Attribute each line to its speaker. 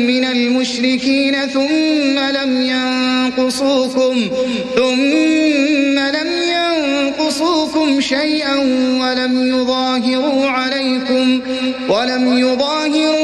Speaker 1: من المشركين ثم لم ينقصوكم شيئا ولم يظاهروا